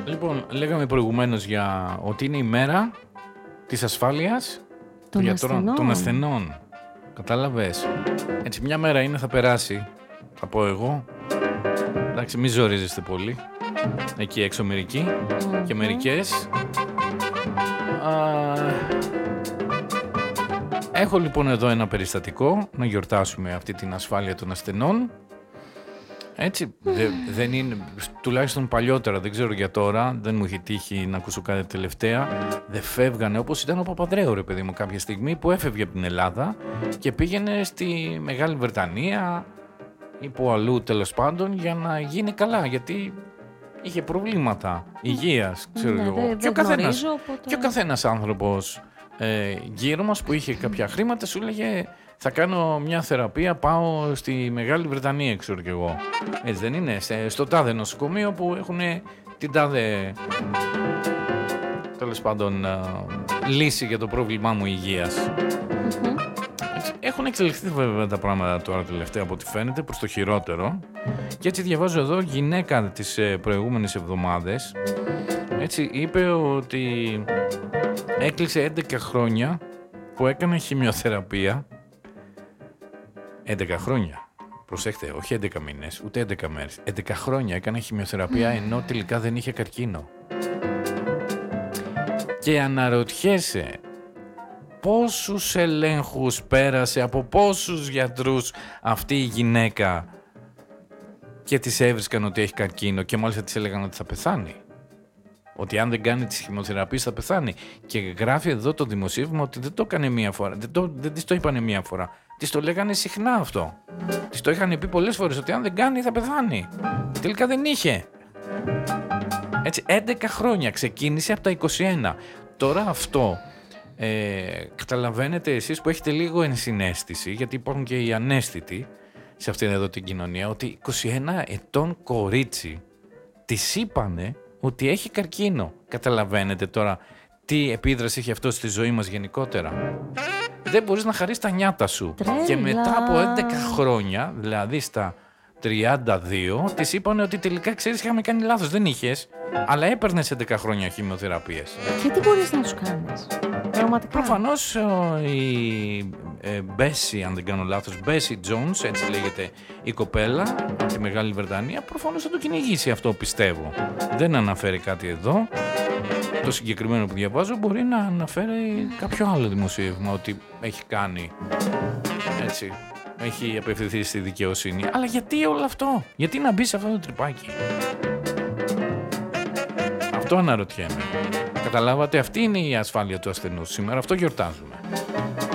Λοιπόν, λέγαμε προηγουμένως για ότι είναι η μέρα της ασφάλειας των ασθενών. Κατάλαβες. Έτσι, μια μέρα είναι, θα περάσει, θα πω εγώ. Εντάξει, μη ζορίζεστε πολύ. Εκεί έξω μερικοί και μερικές. Έχω λοιπόν εδώ ένα περιστατικό να γιορτάσουμε αυτή την ασφάλεια των ασθενών. Έτσι, δεν είναι, τουλάχιστον παλιότερα, δεν ξέρω για τώρα, δεν μου έχει τύχει να ακούσω κάτι τελευταία, δεν φεύγανε όπως ήταν ο Παπανδρέου, ρε παιδί μου, κάποια στιγμή που έφευγε από την Ελλάδα και πήγαινε στη Μεγάλη Βρετανία ή που αλλού τέλος πάντων για να γίνει καλά, γιατί είχε προβλήματα υγείας, ξέρω εγώ. Και ο καθένας άνθρωπος γύρω μας που είχε κάποια χρήματα σου έλεγε θα κάνω μια θεραπεία, πάω στη Μεγάλη Βρετανία, ξέρω κι εγώ. Έτσι δεν είναι, στο τάδε νοσοκομείο που έχουν την τάδε, τέλος πάντων, λύση για το πρόβλημά μου υγείας. Έχουν εξελιχθεί βέβαια τα πράγματα τώρα τελευταία από ό,τι φαίνεται προς το χειρότερο. Και έτσι διαβάζω εδώ, γυναίκα τις προηγούμενες εβδομάδες, έτσι είπε ότι έκλεισε 11 χρόνια που έκανε χημειοθεραπεία. 11 χρόνια. Προσέχτε, όχι 11 μήνες, ούτε 11 μέρες. 11 χρόνια έκανε χημειοθεραπεία ενώ τελικά δεν είχε καρκίνο. Και αναρωτιέσαι πόσους ελέγχους πέρασε, από πόσους γιατρούς αυτή η γυναίκα και της έβρισκαν ότι έχει καρκίνο και μάλιστα της έλεγαν ότι θα πεθάνει. Ότι αν δεν κάνει τις χημειοθεραπείες θα πεθάνει. Και γράφει εδώ το δημοσίευμα ότι δεν το έκανε μία φορά. Δεν της το είπανε μία φορά. Της το λέγανε συχνά αυτό. Της το είχαν πει πολλές φορές ότι αν δεν κάνει θα πεθάνει. Τελικά δεν είχε. Έτσι, 11 χρόνια ξεκίνησε από τα 21. Τώρα αυτό καταλαβαίνετε εσείς που έχετε λίγο ενσυναίσθηση, γιατί υπάρχουν και οι αναίσθητοι σε αυτήν εδώ την κοινωνία, ότι 21 ετών κορίτσι της είπανε ότι έχει καρκίνο. Καταλαβαίνετε τώρα τι επίδραση έχει αυτό στη ζωή μας γενικότερα. Δεν μπορείς να χαρείς τα νιάτα σου. Τρέλα. Και μετά από 11 χρόνια, δηλαδή στα 32, της είπανε ότι τελικά ξέρεις είχαμε κάνει λάθος. Δεν είχες, αλλά έπαιρνες 11 χρόνια χημειοθεραπείες. Και τι μπορείς να τους κάνεις? Πραγματικά. Προφανώς η Μπέσι, αν δεν κάνω λάθος, Μπέσι Τζόνς, έτσι λέγεται η κοπέλα από τη Μεγάλη Βρετανία, προφανώς θα το κυνηγήσει αυτό, πιστεύω. Δεν αναφέρει κάτι εδώ. Το συγκεκριμένο που διαβάζω μπορεί να αναφέρει κάποιο άλλο δημοσίευμα ότι έχει κάνει, έτσι, έχει απευθυνθεί στη δικαιοσύνη. Αλλά γιατί όλο αυτό? Γιατί να μπει σε αυτό το τρυπάκι? Αυτό αναρωτιέμαι. Καταλάβατε, αυτή είναι η ασφάλεια του ασθενούς σήμερα, αυτό γιορτάζουμε.